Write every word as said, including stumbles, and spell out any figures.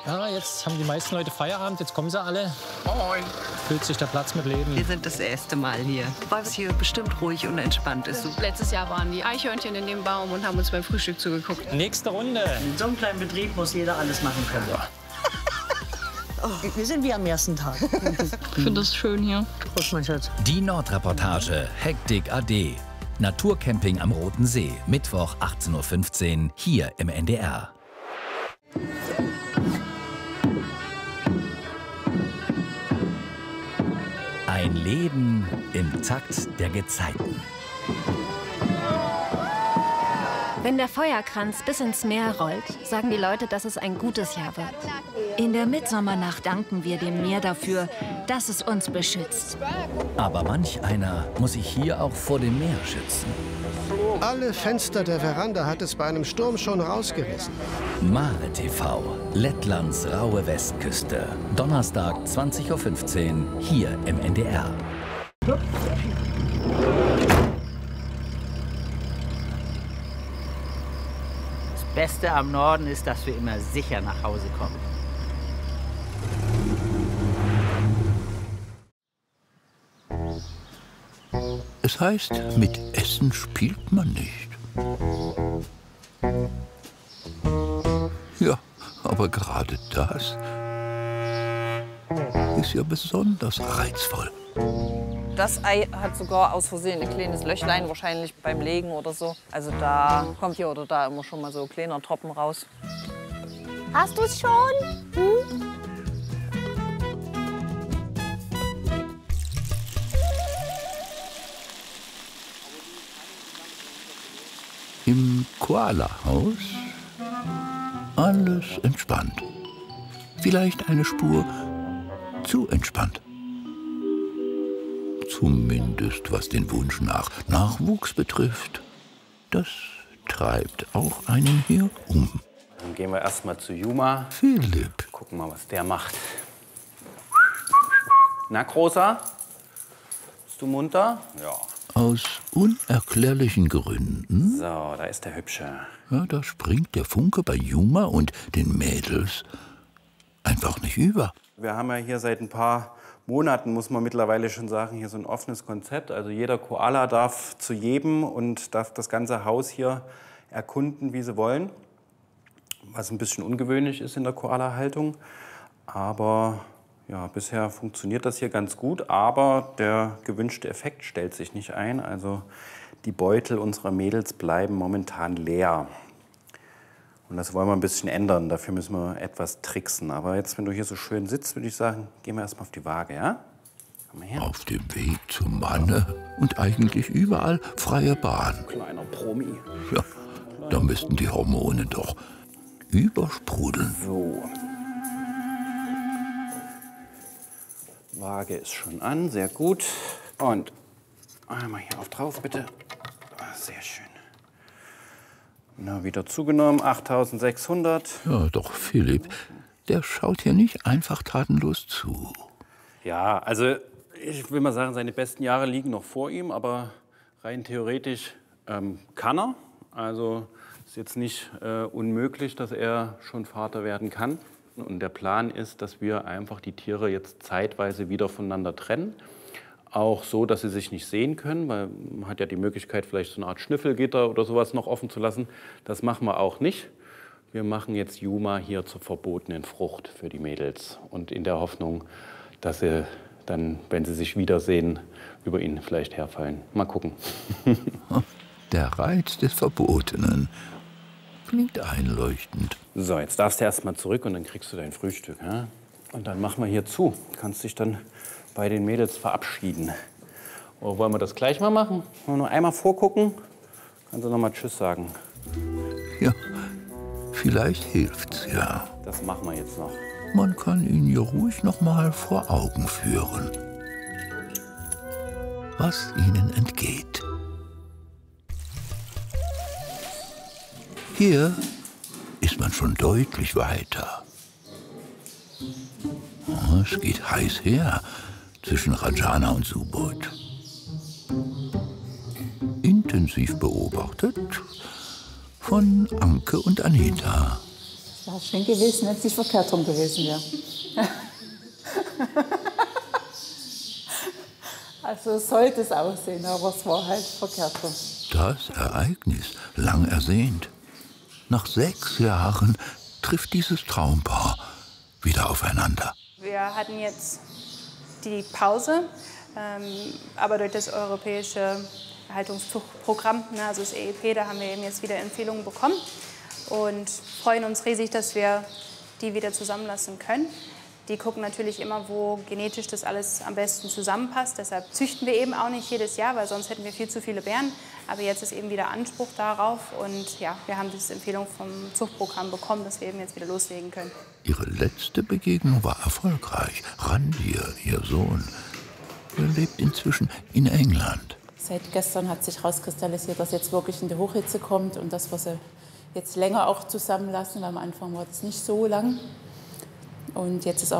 Ja, jetzt haben die meisten Leute Feierabend, jetzt kommen sie alle. Moin. Füllt sich der Platz mit Leben. Wir sind das erste Mal hier, weil es hier bestimmt ruhig und entspannt ist. Letztes Jahr waren die Eichhörnchen in dem Baum und haben uns beim Frühstück zugeguckt. Nächste Runde. In so einem kleinen Betrieb muss jeder alles machen können. Ja. Oh, wir sind wie am ersten Tag. Ich finde das schön hier. Prost, mein Schatz. Die Nordreportage, Hektik A D. Naturcamping am Roten See, Mittwoch achtzehn Uhr fünfzehn, hier im N D R. Ein Leben im Takt der Gezeiten. Wenn der Feuerkranz bis ins Meer rollt, sagen die Leute, dass es ein gutes Jahr wird. In der Mitsommernacht danken wir dem Meer dafür, dass es uns beschützt. Aber manch einer muss sich hier auch vor dem Meer schützen. Alle Fenster der Veranda hat es bei einem Sturm schon rausgerissen. Mare T V, Lettlands raue Westküste. Donnerstag zwanzig Uhr fünfzehn, hier im N D R. Das Beste am Norden ist, dass wir immer sicher nach Hause kommen. Es heißt, mit Essen spielt man nicht. Ja, aber gerade das ist ja besonders reizvoll. Das Ei hat sogar aus Versehen ein kleines Löchlein, wahrscheinlich beim Legen oder so. Also da kommt hier oder da immer schon mal so ein kleiner Tropfen raus. Hast du's schon? Hm? Im Koala-Haus alles entspannt. Vielleicht eine Spur zu entspannt. Zumindest was den Wunsch nach Nachwuchs betrifft. Das treibt auch einen hier um. Dann gehen wir erst mal zu Juma. Philipp. Gucken mal, was der macht. Na, Großer? Bist du munter? Ja. Aus unerklärlichen Gründen. So, da ist der Hübsche. Ja, da springt der Funke bei Juma und den Mädels einfach nicht über. Wir haben ja hier seit ein paar Monaten, muss man mittlerweile schon sagen, hier so ein offenes Konzept. Also jeder Koala darf zu jedem und darf das ganze Haus hier erkunden, wie sie wollen. Was ein bisschen ungewöhnlich ist in der Koala-Haltung. Aber ja, bisher funktioniert das hier ganz gut. Aber der gewünschte Effekt stellt sich nicht ein. Also die Beutel unserer Mädels bleiben momentan leer. Und das wollen wir ein bisschen ändern. Dafür müssen wir etwas tricksen. Aber jetzt, wenn du hier so schön sitzt, würde ich sagen, gehen wir erstmal auf die Waage, ja? Komm mal her. Auf dem Weg zum Manne und eigentlich überall freie Bahn. Kleiner Promi. Ja, da müssten die Hormone doch übersprudeln. So. Waage ist schon an, sehr gut. Und einmal hier auf drauf, bitte. Sehr schön. Na, wieder zugenommen, achttausendsechshundert. Ja, doch, Philipp, der schaut hier nicht einfach tatenlos zu. Ja, also ich will mal sagen, seine besten Jahre liegen noch vor ihm, aber rein theoretisch ähm, kann er. Also ist jetzt nicht äh, unmöglich, dass er schon Vater werden kann. Und der Plan ist, dass wir einfach die Tiere jetzt zeitweise wieder voneinander trennen. Auch so, dass sie sich nicht sehen können, weil man hat ja die Möglichkeit, vielleicht so eine Art Schnüffelgitter oder sowas noch offen zu lassen. Das machen wir auch nicht. Wir machen jetzt Juma hier zur verbotenen Frucht für die Mädels. Und in der Hoffnung, dass sie dann, wenn sie sich wiedersehen, über ihn vielleicht herfallen. Mal gucken. Der Reiz des Verbotenen klingt einleuchtend. So, jetzt darfst du erst mal zurück und dann kriegst du dein Frühstück. Ja? Und dann machen wir hier zu. Du kannst dich dann bei den Mädels verabschieden. Oder wollen wir das gleich mal machen? Wollen wir nur einmal vorgucken? Kannst du noch mal Tschüss sagen? Ja, vielleicht hilft's ja. Das machen wir jetzt noch. Man kann ihn ja ruhig noch mal vor Augen führen, was ihnen entgeht. Hier ist man schon deutlich weiter. Oh, es geht heiß her zwischen Rajana und Subodh. Intensiv beobachtet von Anke und Anita. Das war schön gewesen, wenn es nicht verkehrt rum gewesen wäre. Also sollte es aussehen, aber es war halt verkehrt rum. Das Ereignis, lang ersehnt. Nach sechs Jahren trifft dieses Traumpaar wieder aufeinander. Wir hatten jetzt die Pause, ähm, aber durch das europäische Haltungszuchtprogramm, ne, also das E E P, da haben wir eben jetzt wieder Empfehlungen bekommen und freuen uns riesig, dass wir die wieder zusammenlassen können. Die gucken natürlich immer, wo genetisch das alles am besten zusammenpasst. Deshalb züchten wir eben auch nicht jedes Jahr, weil sonst hätten wir viel zu viele Bären. Aber jetzt ist eben wieder Anspruch darauf. Und ja, wir haben diese Empfehlung vom Zuchtprogramm bekommen, dass wir eben jetzt wieder loslegen können. Ihre letzte Begegnung war erfolgreich. Randir, ihr Sohn, er lebt inzwischen in England. Seit gestern hat sich herauskristallisiert, dass jetzt wirklich in die Hochhitze kommt und dass wir sie jetzt länger auch zusammenlassen, weil am Anfang war das nicht so lang. Und jetzt ist auch